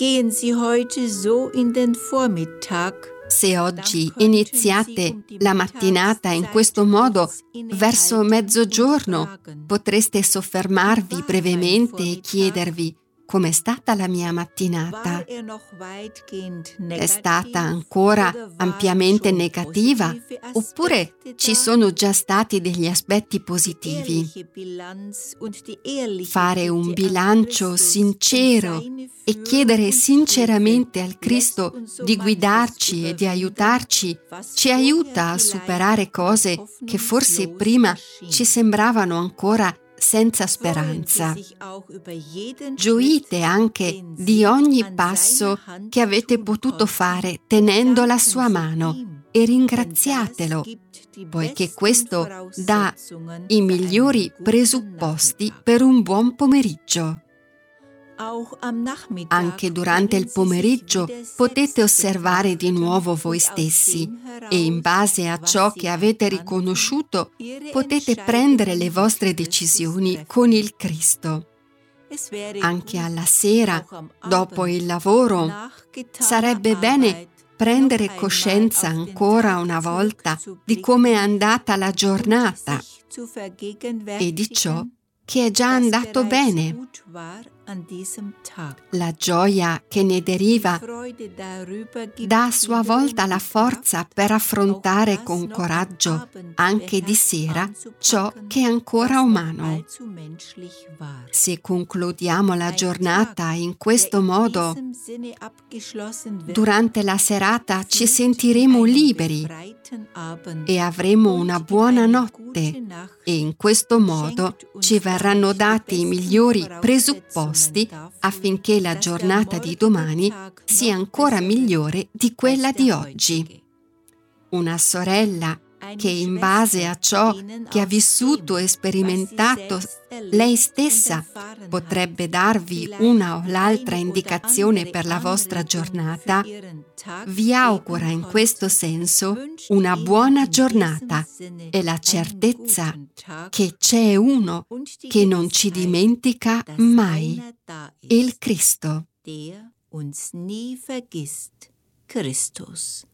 Gehen Sie heute so in den Vormittag. Se oggi iniziate la mattinata in questo modo, verso mezzogiorno potreste soffermarvi brevemente e chiedervi: com'è stata la mia mattinata? È stata ancora ampiamente negativa? Oppure ci sono già stati degli aspetti positivi? Fare un bilancio sincero e chiedere sinceramente al Cristo di guidarci e di aiutarci ci aiuta a superare cose che forse prima ci sembravano ancora senza speranza. Gioite anche di ogni passo che avete potuto fare tenendo la sua mano e ringraziatelo, poiché questo dà i migliori presupposti per un buon pomeriggio. Anche durante il pomeriggio potete osservare di nuovo voi stessi e in base a ciò che avete riconosciuto potete prendere le vostre decisioni con il Cristo. Anche alla sera, dopo il lavoro, sarebbe bene prendere coscienza ancora una volta di come è andata la giornata e di ciò che è già andato bene. La gioia che ne deriva dà a sua volta la forza per affrontare con coraggio anche di sera ciò che è ancora umano. Se concludiamo la giornata in questo modo, durante la serata ci sentiremo liberi e avremo una buona notte e in questo modo ci verranno dati i migliori presupposti affinché la giornata di domani sia ancora migliore di quella di oggi. Una sorella che in base a ciò che ha vissuto e sperimentato lei stessa potrebbe darvi una o l'altra indicazione per la vostra giornata, vi augura in questo senso una buona giornata e la certezza che c'è uno che non ci dimentica mai, il Cristo. Der uns nie vergisst, Christus.